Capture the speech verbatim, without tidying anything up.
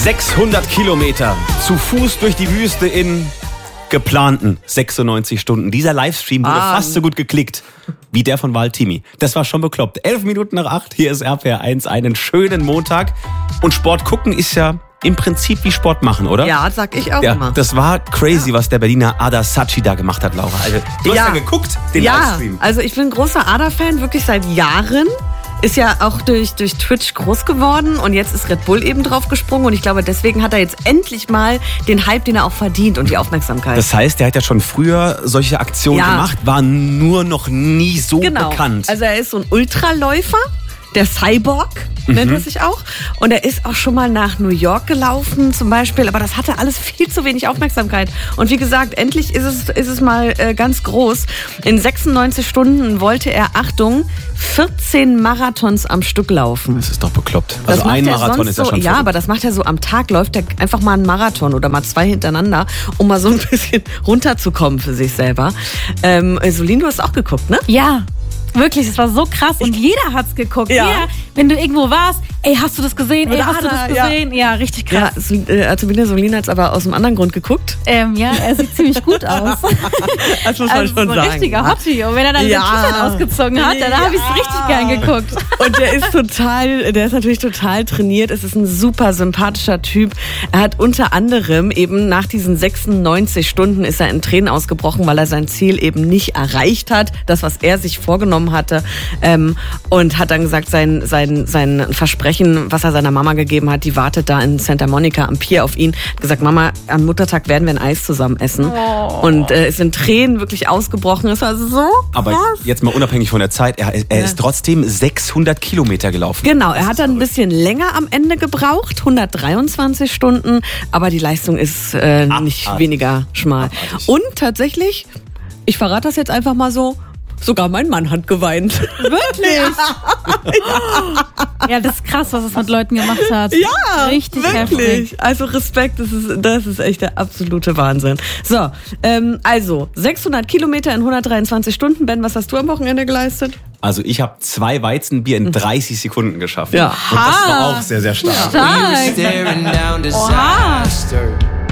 sechshundert Kilometer zu Fuß durch die Wüste in geplanten sechsundneunzig Stunden. Dieser Livestream wurde ah. fast so gut geklickt wie der von Waltimi. Das war schon bekloppt. Elf Minuten nach acht, hier ist R P R eins, einen schönen Montag. Und Sport gucken ist ja im Prinzip wie Sport machen, oder? Ja, sag ich auch ja, immer. Das war crazy, ja. was der Berliner Ada Sachi da gemacht hat, Laura. Also, du hast ja, ja geguckt, den ja, Livestream. Also ich bin großer Ada-Fan, wirklich seit Jahren. Ist ja auch durch, durch Twitch groß geworden und jetzt ist Red Bull eben drauf gesprungen und ich glaube, deswegen hat er jetzt endlich mal den Hype, den er auch verdient und die Aufmerksamkeit. Das heißt, er hat ja schon früher solche Aktionen ja. gemacht, war nur noch nie so genau. bekannt. Also er ist so ein Ultraläufer, der Cyborg nennt Mhm. er sich auch. Und er ist auch schon mal nach New York gelaufen zum Beispiel, aber das hatte alles viel zu wenig Aufmerksamkeit. Und wie gesagt, endlich ist es, ist es mal äh, ganz groß. In sechsundneunzig Stunden wollte er, Achtung, vierzehn Marathons am Stück laufen. Das ist doch bekloppt. Das Also ein Marathon ist ja so, schon Ja, verrückt. aber das macht er so am Tag, läuft er einfach mal einen Marathon oder mal zwei hintereinander, um mal so ein bisschen runterzukommen für sich selber. Ähm, Solin, du hast auch geguckt, ne? Ja. Wirklich, es war so krass und jeder hat's geguckt. Ja. Jeder, wenn du irgendwo warst, ey, hast du das gesehen? Ey, hast du das gesehen? Ja, ja richtig krass. Ja, Azubine Solin hat's aber aus einem anderen Grund geguckt. Ähm, ja, er sieht ziemlich gut aus. Das muss man also schon so sagen. Ein richtiger Hottie. Und wenn er dann ja. sein T-Shirt ausgezogen hat, dann ja. habe ich's richtig gern geguckt. Und der ist total, der ist natürlich total trainiert. Es ist ein super sympathischer Typ. Er hat unter anderem eben nach diesen sechsundneunzig Stunden ist er in Tränen ausgebrochen, weil er sein Ziel eben nicht erreicht hat. Das, was er sich vorgenommen hatte. Ähm, und hat dann gesagt, sein, sein, sein Versprechen, was er seiner Mama gegeben hat, die wartet da in Santa Monica am Pier auf ihn. Hat gesagt, Mama, am Muttertag werden wir ein Eis zusammen essen. Oh. Und äh, ist in Tränen wirklich ausgebrochen. Es war so Aber krass. Jetzt mal unabhängig von der Zeit, er, er Ja. ist trotzdem sechshundert Kilometer gelaufen. Genau, er hat dann ein bisschen länger am Ende gebraucht, hundertdreiundzwanzig Stunden, aber die Leistung ist äh, nicht Abartig. weniger schmal. Abartig. Und tatsächlich, ich verrate das jetzt einfach mal so, sogar mein Mann hat geweint. Wirklich? Ja, das ist krass, was es mit Leuten gemacht hat. Ja, richtig wirklich. heftig. Also Respekt, das ist, das ist echt der absolute Wahnsinn. So, ähm, also sechshundert Kilometer in hundertdreiundzwanzig Stunden. Ben, was hast du am Wochenende geleistet? Also ich habe zwei Weizenbier in dreißig Sekunden geschafft. Ja. Und das war auch sehr, sehr stark. Stark. Staring down Oha. disaster.